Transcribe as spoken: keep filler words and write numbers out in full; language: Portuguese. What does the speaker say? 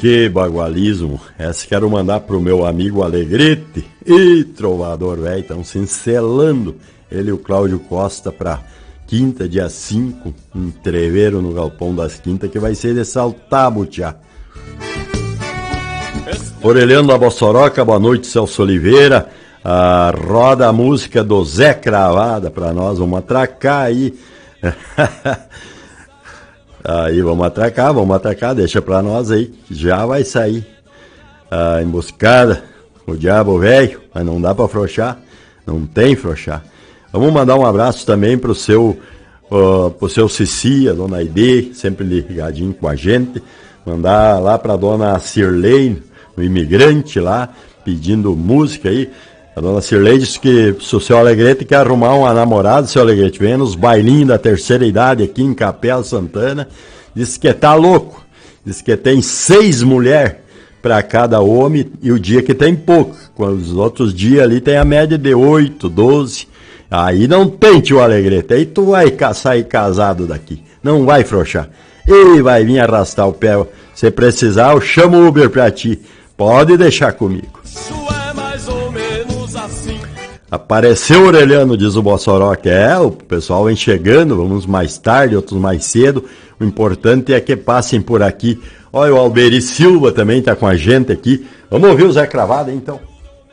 Que bagualismo. Essa quero mandar pro meu amigo Alegrete e trovador velho, estão se encelando. Ele e o Cláudio Costa pra quinta, dia cinco, um treveiro no Galpão das Quintas, que vai ser de saltar, butiá. Orelhando da Bossoroca, boa noite, Celso Oliveira. Ah, roda a música do Zé Cravada pra nós, vamos atracar aí. Aí, vamos atracar, vamos atracar, deixa pra nós aí, que já vai sair a emboscada, o diabo velho, mas não dá pra afrouxar, não tem afrouxar. Vamos mandar um abraço também pro seu, uh, pro seu Cici, a dona Aide, sempre ligadinho com a gente. Mandar lá pra dona Cirlei, no Imigrante lá, pedindo música aí. A dona Cirlei disse que se o seu Alegrete quer arrumar uma namorada, seu Alegrete, vem nos bailinhos da terceira idade aqui em Capela Santana. Disse que tá louco. Disse que tem seis mulheres para cada homem e o dia que tem pouco. Quando os outros dias ali tem a média de oito, doze. Aí não tem, tio Alegrete. Aí tu vai sair casado daqui. Não vai frouxar. E vai vir arrastar o pé. Se precisar, eu chamo o Uber pra ti. Pode deixar comigo. Apareceu o Orelhano, diz o Bossoroca. É, o pessoal vem chegando, vamos mais tarde, outros mais cedo. O importante é que passem por aqui. Olha, o Alberi Silva também está com a gente aqui. Vamos ouvir o Zé Cravada, então.